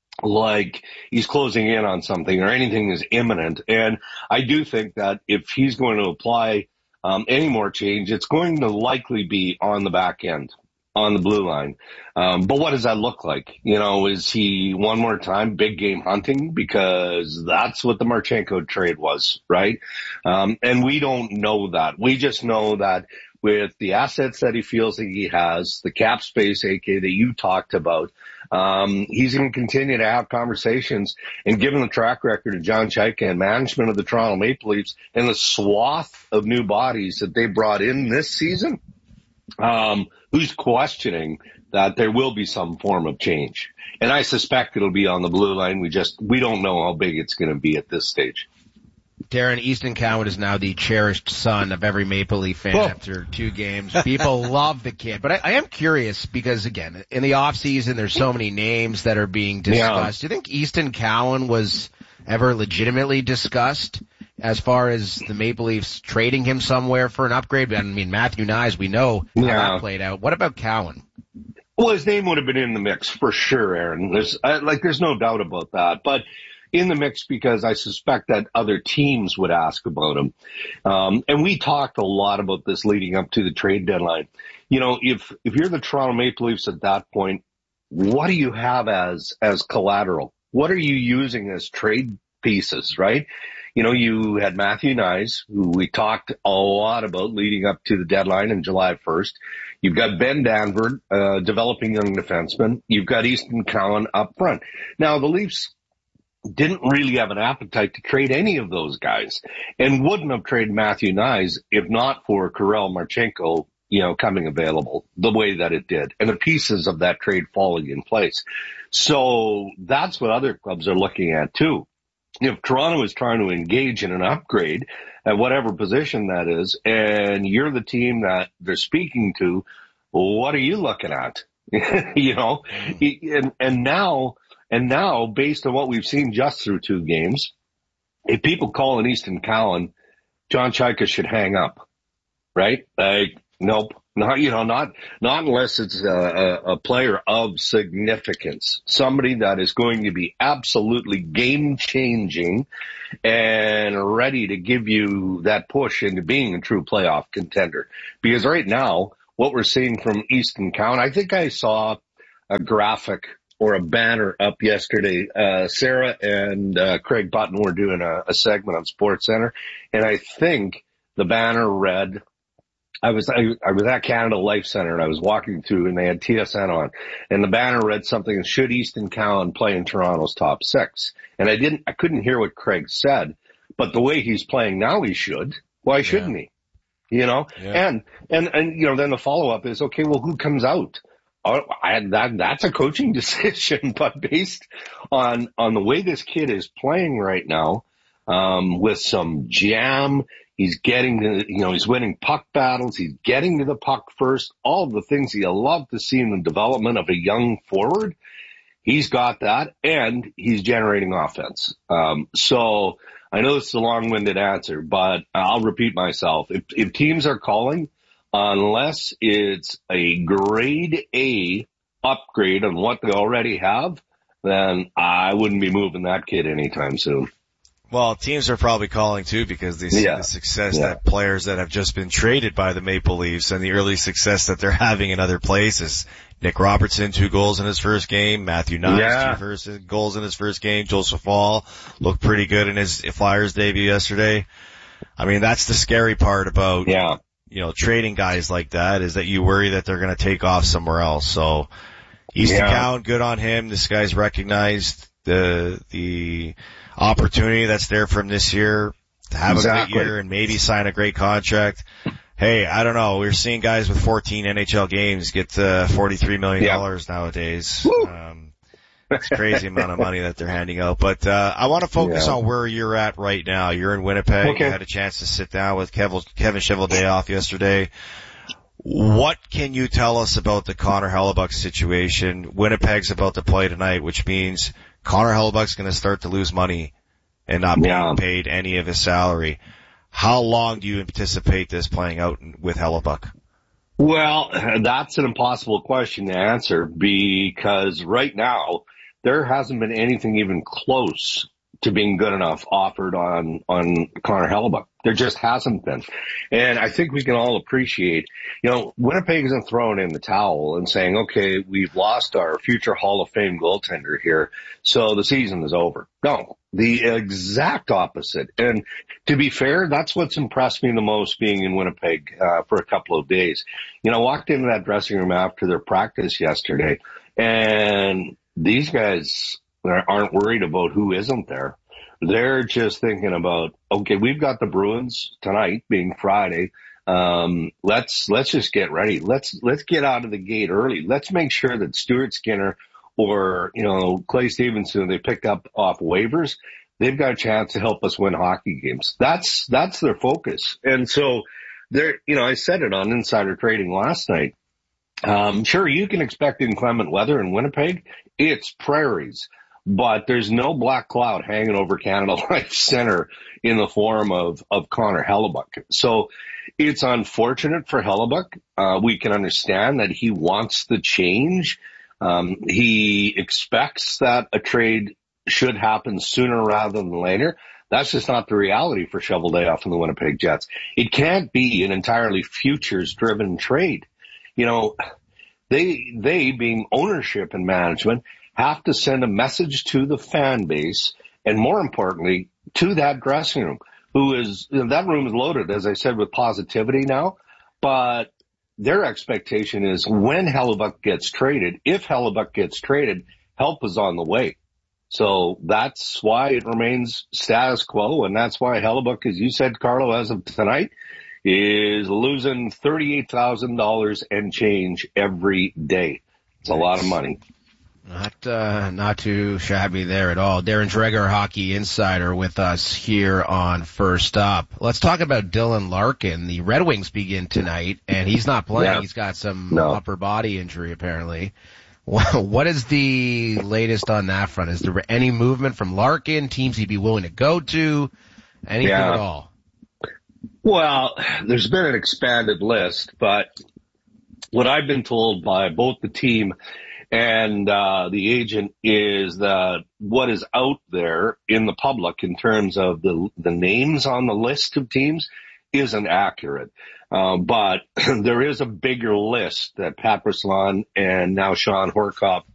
like he's closing in on something or anything is imminent. And I do think that if he's going to apply um, any more change, it's going to likely be on the back end, on the blue line. Um, but what does that look like? You know, is he one more time big game hunting? Because that's what the Marchenko trade was, right? Um, and we don't know that. We just know that with the assets that he feels that he has, the cap space, A K, that you talked about, um, he's going to continue to have conversations. And given the track record of John Chaika and management of the Toronto Maple Leafs and the swath of new bodies that they brought in this season, um, who's questioning that there will be some form of change? And I suspect it'll be on the blue line. We just, we don't know how big it's going to be at this stage. Darren, Easton Cowan is now the cherished son of every Maple Leaf fan Whoa. after two games. People love the kid. But I, I am curious because, again, in the off season, there's so many names that are being discussed. Yeah. Do you think Easton Cowan was ever legitimately discussed as far as the Maple Leafs trading him somewhere for an upgrade? I mean, Matthew Knies, we know how yeah. that played out. What about Cowan? Well, his name would have been in the mix for sure, Aaron. There's, uh, like, there's no doubt about that. But in the mix because I suspect that other teams would ask about him. Um, and we talked a lot about this leading up to the trade deadline. You know, if, if you're the Toronto Maple Leafs at that point, what do you have as, as collateral? What are you using as trade pieces, right? You know, you had Matthew Knies, who we talked a lot about leading up to the deadline on July first. You've got Ben Danford, uh, developing young defenseman. You've got Easton Cowan up front. Now, the Leafs didn't really have an appetite to trade any of those guys and wouldn't have traded Matthew Nyes if not for Kirill Marchenko, you know, coming available the way that it did and the pieces of that trade falling in place. So that's what other clubs are looking at too. If Toronto is trying to engage in an upgrade at whatever position that is, and you're the team that they're speaking to, what are you looking at? You know, and, and now, and now based on what we've seen just through two games, if people call an Easton Cowan, John Chayka should hang up, right? Like, nope. Not, you know, not, not unless it's a, a, a player of significance, somebody that is going to be absolutely game changing and ready to give you that push into being a true playoff contender. Because right now, what we're seeing from Easton Cowan, I think I saw a graphic or a banner up yesterday. Uh, Sarah and uh, Craig Button were doing a, a segment on SportsCenter, and I think the banner read, I was, I, I was at Canada Life Center and I was walking through and they had T S N on and the banner read something, should Easton Cowan play in Toronto's top six? And I didn't, I couldn't hear what Craig said, but the way he's playing now he should. Why shouldn't yeah. he? You know, yeah. and, and, and, you know, then the follow up is, okay, well, who comes out? Oh, I, that, that's a coaching decision, but based on, on the way this kid is playing right now, um, with some jam, he's getting to, you know, he's winning puck battles. He's getting to the puck first. All of the things you love to see in the development of a young forward. He's got that and he's generating offense. Um, so I know this is a long-winded answer, but I'll repeat myself. If, if teams are calling, unless it's a grade A upgrade on what they already have, then I wouldn't be moving that kid anytime soon. Well, teams are probably calling too because they see yeah. the success yeah. that players that have just been traded by the Maple Leafs and the early success that they're having in other places. Nick Robertson, two goals in his first game. Matthew Nyes, yeah. two first goals in his first game. Joseph Hall looked pretty good in his Flyers debut yesterday. I mean, that's the scary part about, yeah. you know, trading guys like that is that you worry that they're going to take off somewhere else. So, Easton yeah. Cowan, good on him. This guy's recognized the, the, opportunity that's there from this year to have exactly. a great year and maybe sign a great contract. Hey, I don't know. We're seeing guys with fourteen N H L games get uh, forty-three million dollars yeah. nowadays. Um, it's a crazy amount of money that they're handing out. But uh, I want to focus yeah. on where you're at right now. You're in Winnipeg. Okay. You had a chance to sit down with Kevin, Kevin Cheveldayoff yesterday. What can you tell us about the Connor Hellebuyck situation? Winnipeg's about to play tonight, which means Connor Hellebuyck's going to start to lose money and not being yeah. paid any of his salary. How long do you anticipate this playing out with Hellebuyck? Well, that's an impossible question to answer because right now there hasn't been anything even close to being good enough offered on, on Connor Hellebuyck. There just hasn't been. And I think we can all appreciate, you know, Winnipeg isn't throwing in the towel and saying, okay, we've lost our future Hall of Fame goaltender here, so the season is over. No, the exact opposite. And to be fair, that's what's impressed me the most being in Winnipeg, uh, for a couple of days. You know, I walked into that dressing room after their practice yesterday and these guys aren't worried about who isn't there. They're just thinking about, okay, we've got the Bruins tonight being Friday. Um, let's, let's just get ready. Let's, let's get out of the gate early. Let's make sure that Stuart Skinner or, you know, Clay Stevenson, they picked up off waivers. They've got a chance to help us win hockey games. That's, that's their focus. And so they're, you know, I said it on Insider Trading last night. Um, sure, you can expect inclement weather in Winnipeg. It's prairies. But there's no black cloud hanging over Canada Life Center in the form of, of Connor Hellebuyck. So it's unfortunate for Hellebuyck. Uh, we can understand that he wants the change. Um, he expects that a trade should happen sooner rather than later. That's just not the reality for Cheveldayoff and the Winnipeg Jets. It can't be an entirely futures-driven trade. You know, they, they being ownership and management, have to send a message to the fan base and more importantly to that dressing room who is, you know, that room is loaded, as I said, with positivity now, but their expectation is when Hellebuyck gets traded, if Hellebuyck gets traded, help is on the way. So that's why it remains status quo, and that's why Hellebuyck, as you said, Carlo, as of tonight, is losing thirty-eight thousand dollars and change every day. It's a lot of money. Not uh, not too shabby there at all. Darren Dreger, Hockey Insider, with us here on First Up. Let's talk about Dylan Larkin. The Red Wings begin tonight, and he's not playing. Yeah. He's got some no. upper body injury, apparently. What is the latest on that front? Is there any movement from Larkin? Teams he'd be willing to go to? Anything yeah. at all? Well, there's been an expanded list, but what I've been told by both the team and uh the agent is that what is out there in the public in terms of the the names on the list of teams isn't accurate. Uh, but there is a bigger list that Pat Brisson and now Sean Horcoff